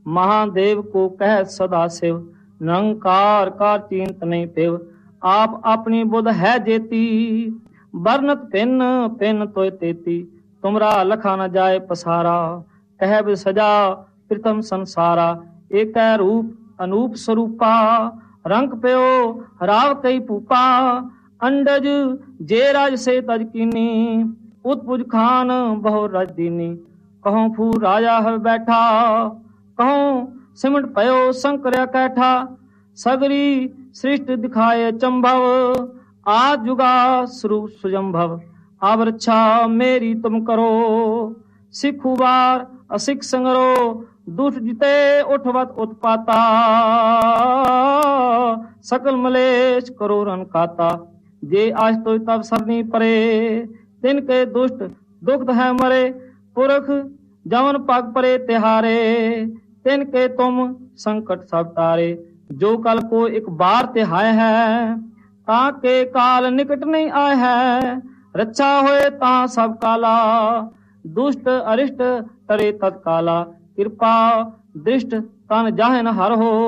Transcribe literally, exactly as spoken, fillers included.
महादेव को कह सदा शिव, निरंकार कार चींत नहीं पिव। आप अपनी बुध है जेती, बरनत पिन पिन तोय तेती। तुमरा लखा न जाए पसारा, कहब सजा प्रथम संसारा। एक रूप अनूप स्वरूपा, रंग प्यो राव कई पूपा। अंडज जे राज से तज कीनी, उत्पुज खान बहु रज दीनी। कहूँ फू राजा है बैठा, कहूँ सिमट पयो शंकर कैठा। सगरी सृष्टि दिखाए चंभव, आज जुगा स्वरूप सुजंभव। अब रक्षा मेरी तुम करो, सिखु बार असिख संगरो। दुष्ट जिते उठवत उत्पाता, सकल मलेश करो रन काता। जे आज तो तब सरनी परे, तिनके दुष्ट दुख है मरे। पुरख जवन पग परे तिहारे, तिनके तुम संकट सब तारे। जो कल को एक बार तिहाय है, ताके काल निकट नहीं आए है। रक्षा होए ता सब काला, दुष्ट अरिष्ट तरे तत्काला। कृपा दृष्ट तन जाहे न हर हो,